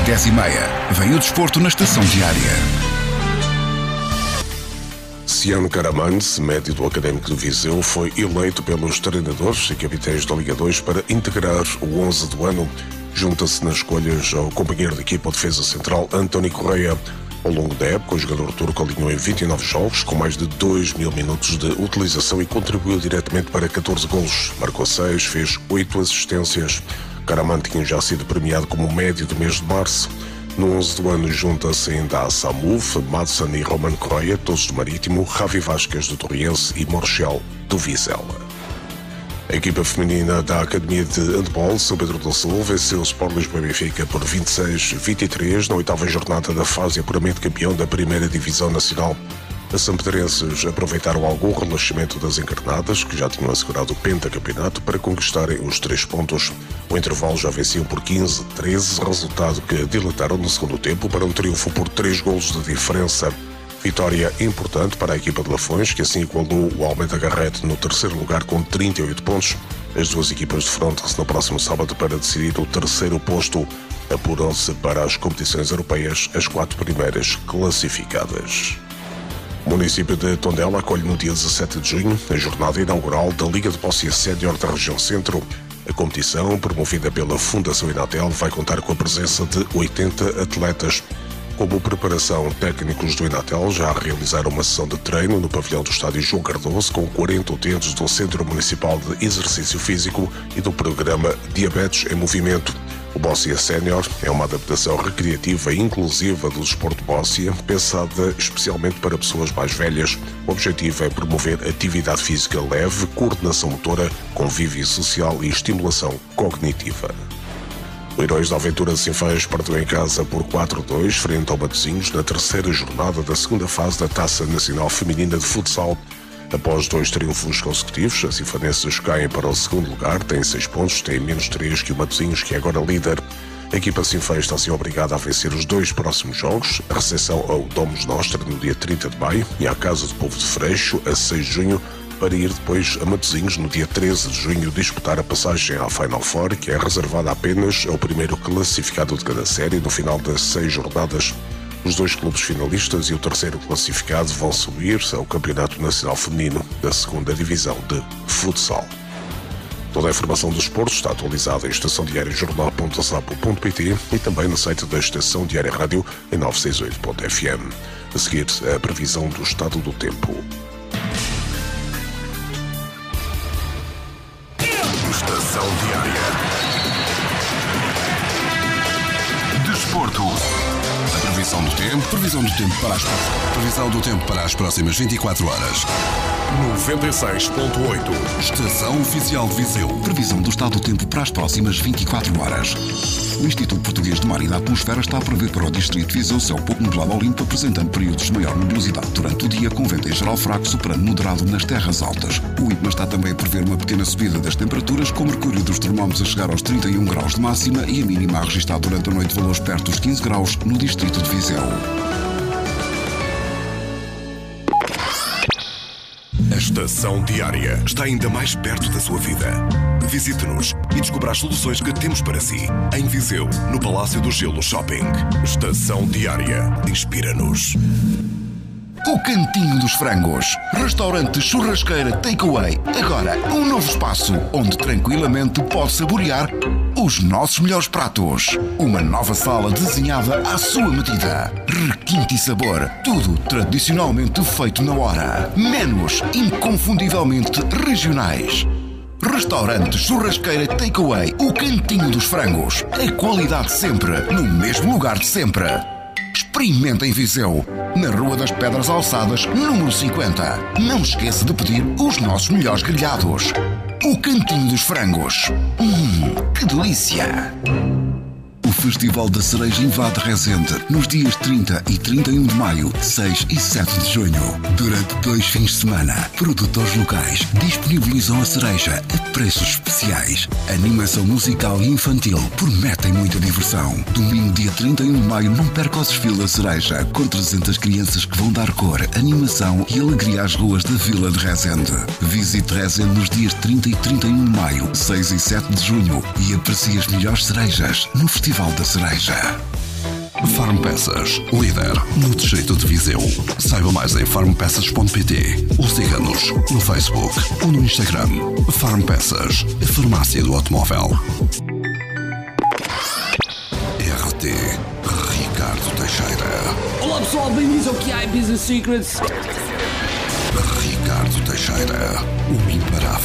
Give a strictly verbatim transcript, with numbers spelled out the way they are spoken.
dez e meia, vem o desporto na Estação Diária. Ciano Caramantes, médio do Académico de Viseu, foi eleito pelos treinadores e capitães da Liga dois para integrar o onze do ano. Junta-se nas escolhas ao companheiro de equipa, o defesa central António Correia. Ao longo da época, o jogador turco alinhou em vinte e nove jogos, com mais de dois mil minutos de utilização e contribuiu diretamente para catorze golos. Marcou seis, fez oito assistências. Caramantes tinha já sido premiado como médio do mês de março. No onze do ano junta-se ainda a Samuf, Madsen e Roman Correia, todos do Marítimo, Ravi Vasquez do Torriense e Morchel do Vizela. A equipa feminina da Academia de Handball, São Pedro do Sul, venceu o Sport Lisboa e Benfica por vinte e seis a vinte e três na oitava jornada da fase de apuramento campeão da primeira Divisão Nacional. As sampedrenses aproveitaram algum relaxamento das encarnadas, que já tinham assegurado o pentacampeonato, para conquistarem os três pontos. O intervalo já venciam por quinze a treze, resultado que dilataram no segundo tempo para um triunfo por três golos de diferença. Vitória importante para a equipa de Lafões, que assim igualou o Almeida Garrett no terceiro lugar com trinta e oito pontos. As duas equipas defrontam-se no próximo sábado para decidir o terceiro posto. Apuram-se para as competições europeias as quatro primeiras classificadas. O município de Tondela acolhe no dia dezassete de junho a jornada inaugural da Liga de Bóssia Sénior da região centro. A competição, promovida pela Fundação Inatel, vai contar com a presença de oitenta atletas. Como preparação, técnicos do Inatel já realizaram uma sessão de treino no pavilhão do estádio João Cardoso com quarenta utentes do Centro Municipal de Exercício Físico e do programa Diabetes em Movimento. O Bóssia Sénior é uma adaptação recreativa e inclusiva do desporto Bóssia, pensada especialmente para pessoas mais velhas. O objetivo é promover atividade física leve, coordenação motora, convívio social e estimulação cognitiva. O Heróis da Aventura de Sinfãs perdeu em casa por quatro a dois frente ao Matosinhos na terceira jornada da segunda fase da Taça Nacional Feminina de Futsal. Após dois triunfos consecutivos, as sinfanenses caem para o segundo lugar, têm seis pontos, têm menos três que o Matosinhos, que é agora líder. A equipa Sinfãs está assim obrigada a vencer os dois próximos jogos, a recepção ao Domus Nostra no dia trinta de maio e à Casa do Povo de Freixo a seis de junho, para ir depois a Matosinhos no dia treze de junho disputar a passagem à Final Four, que é reservada apenas ao primeiro classificado de cada série no final das seis jornadas. Os dois clubes finalistas e o terceiro classificado vão subir ao Campeonato Nacional Feminino da segunda Divisão de Futsal. Toda a informação do desporto está atualizada em estação diária jornal ponto sapo ponto pt e também no site da Estação Diária Rádio em novecentos e sessenta e oito ponto f m. A seguir, a previsão do estado do tempo. Estação Diária. Desporto. A previsão do tempo, previsão do tempo para as previsão do tempo para as próximas vinte e quatro horas. noventa e seis ponto oito. Estação Oficial de Viseu. Previsão do estado do tempo para as próximas vinte e quatro horas. O Instituto Português do Mar e da Atmosfera está a prever para o Distrito de Viseu céu pouco nublado ao limpo, apresentando períodos de maior nebulosidade durante o dia, com vento em geral fraco, superando moderado nas terras altas. O I P M A está também a prever uma pequena subida das temperaturas, com o mercúrio dos termómetros a chegar aos trinta e um graus de máxima e a mínima a registrar durante a noite valores perto dos quinze graus no Distrito de Viseu. A Estação Diária está ainda mais perto da sua vida. Visite-nos e descubra as soluções que temos para si. Em Viseu, no Palácio do Gelo Shopping. Estação Diária. Inspira-nos. O Cantinho dos Frangos. Restaurante churrasqueira takeaway. Agora, um novo espaço onde tranquilamente pode saborear os nossos melhores pratos. Uma nova sala desenhada à sua medida. Requinte e sabor. Tudo tradicionalmente feito na hora. Menus inconfundivelmente regionais. Restaurante churrasqueira takeaway. O Cantinho dos Frangos. A qualidade sempre. No mesmo lugar de sempre. Experimenta em Viseu, na Rua das Pedras Alçadas, número cinquenta. Não esqueça de pedir os nossos melhores grelhados. O Cantinho dos Frangos. Hum, que delícia! O Festival da Cereja invade Rezende nos dias trinta e trinta e um de maio, seis e sete de junho. Durante dois fins de semana, produtores locais disponibilizam a cereja a preços especiais. Animação musical e infantil prometem muita diversão. Domingo, dia trinta e um de maio, não perca o desfile da cereja, com trezentas crianças que vão dar cor, animação e alegria às ruas da Vila de Rezende. Visite Rezende nos dias trinta e trinta e um de maio, seis e sete de junho e aprecie as melhores cerejas no Festival da Cereja. Farm Peças, líder no distrito de Viseu. Saiba mais em farm peças ponto pt ou siga-nos no Facebook ou no Instagram. Farm Peças, a farmácia do automóvel. R T Ricardo Teixeira. Olá pessoal, bem-vindos ao que há em Business Secrets. Ricardo Teixeira, o imparável.